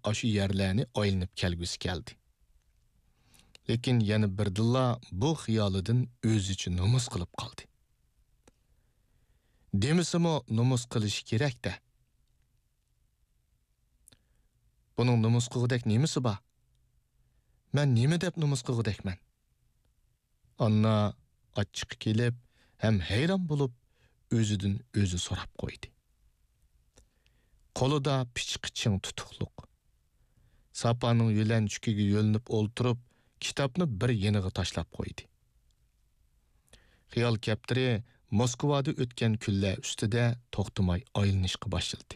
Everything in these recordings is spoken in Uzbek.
aşı yerlerini aylanıp kelgüsü geldi. Lekin yana birdilla bu xiyolidan o'zi uchun nomus qilib qoldi. Demisimi nomus qilish kerak-da. Buning nomus qilgudek nemisi bor? Men nima deb nomus qilgudekman? Anna achchiq kelib, ham hayron bo'lib, o'zidan o'zi so'rab qo'ydi. Qo'lida pichqiching tutuqliq. Sapaning yo'lanchukiga yo'linib o'ltirib, kitobni bir yeniga tashlab qo'ydi. Xiyol kaptiri Moskvada o'tgan kunlar ustida to'xtamay aylanishga boshladi.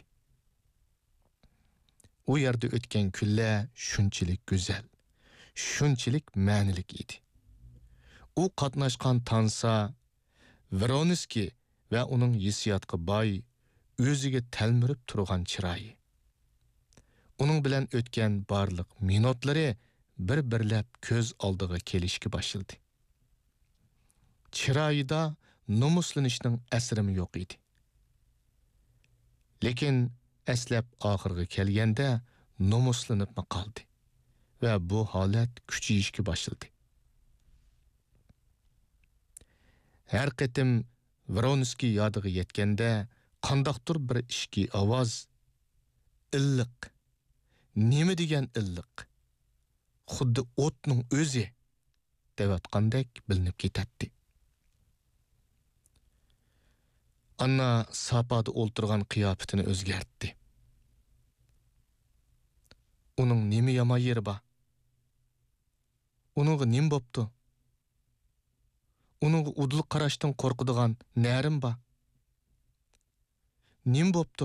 U yerda o'tgan kunlar shunchalik go'zal, shunchalik ma'nilik edi. U qatnashgan tansa Veronskiy va uning hissiyotga boy, o'ziga talmirib turgan chiroyi. Uning bilan o'tgan barliq minutlari bir-birlab ko'z oldiga kelishga boshladi. Chiroyida nomuslanishning asrimi yo'q edi. Lekin aslab oxirga kelganda nomuslanib qoldi va bu holat kuchayishga boshladi. Har qatim Veronskiy yodiga yetganda qandoqdir bir ishki ovoz illiq. Nima degan illiq? Xuddi o'tning o'zi devatqandek bilinib ketadi. Anna sapada o'ltirgan qiyofatini o'zgartdi. Uning nima yomon yeri bor? Uningga nim bo'pti? Uningga udul qarashdan qo'rqadigan narim bor? Nim bo'pti?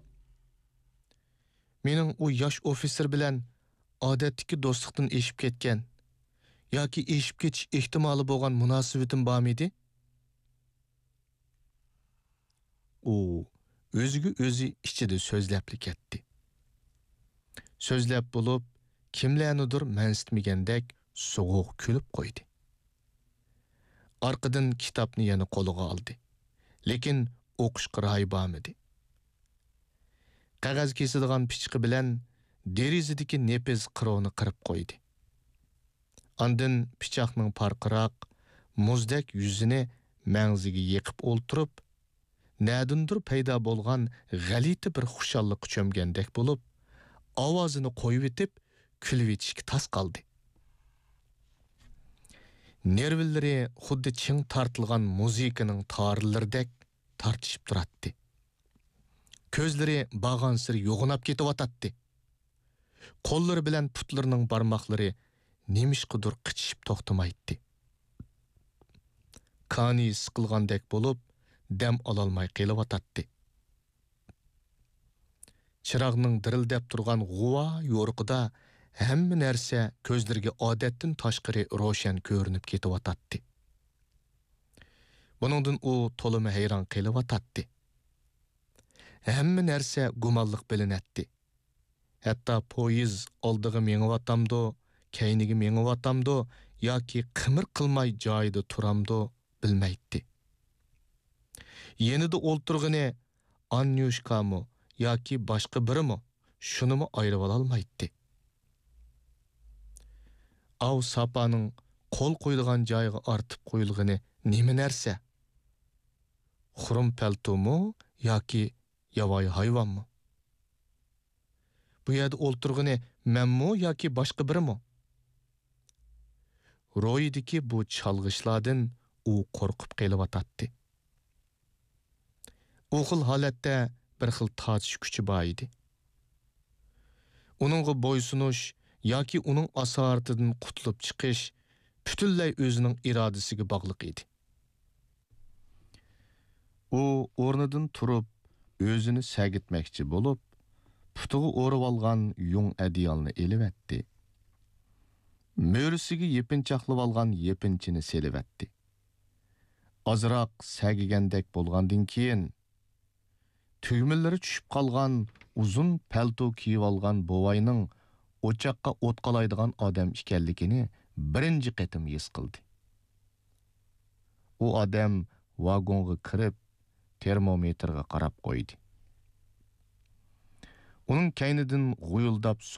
Mening u yosh ofitser bilan odatdagi do'stlikdan eshib ketgan yoki eshib ketish ehtimoli bo'lgan munosabatim bormidi? U o'ziga o'zi ichida so'zlab ketdi. So'zlab bo'lib, kimlarnidir mansitmagandek so'g'uq kulib qo'ydi. Orqadan kitobni yana qo'liga oldi. Lekin o'qishga ro'y bo'lmadi. Qog'oz kesilgan pichqi bilan derizadagi nepiz qirovni qirib qo'ydi. Ondan pichoqning parqiroq, muzdek yuzini mangziga yiqib o'ltirib, nadindir paydo bo'lgan g'alati bir xushallik cho'mgandek bo'lib, ovozini qo'yib etib, kulib etishga tas qoldi. Nervillari xuddi ching tortilgan muzikaning torlaridek tortishib turadi. Ko'zlari bag'on sir yo'g'inab ketyotadi. Qo'llari bilan putlarining barmoqlari nemishqidir qichishib to'xtamaydi. Qoni siqilgandek bo'lib, dam ololmay qelyotadi. Chirog'ning dirildab turgan g'uva yo'riqida hamma narsa ko'zlariga odatdan tashqari ro'shan ko'rinib ketyotadi. Buningdan u to'limi hayron qelyotadi. Hamma narsa gumonliq bilinadi. Hatto poyiz oldiga mengiyotamdo, keyniga mengiyotamdo yoki qimir qilmay joyida turamdo bilmaydi. Yenida o'ltirgani Anyushkami yoki boshqa birimi shunimi ayirib olmaydi. Av sapaning qo'l qo'yilgan joyiga ortib qo'yilgani nima narsa? Xurum paltomi yoki yovvoyi hayvonmi? Bu yerda o'ltirgani menmi yoki boshqa birimi? Ro'yidagi bu chalg'ishlardan u qo'rqib qelyotadi. U xil holatda bir xil tortish kuchi bor edi. Uningga bo'ysunish yoki uning asoratidan qutulib chiqish butunlay o'zining irodasiga bog'liq edi. U o'rnidan turib, o'zini sagitmoqchi bo'lib, putiga o'rib olgan yung adiyalni elivetdi. Mo'risiga yepinchaqlab olgan yepinchini selivetdi. Ozroq sagigandek bo'lgandan keyin tugmillari tushib qolgan uzun palto kiyib olgan bovayning o'choqqa o't qalaydigan odam ekanligini birinchi qatim his qildi. U odam vagonga kirib termometrga qarab qo'ydi. Uning kaynidan g'uyuldab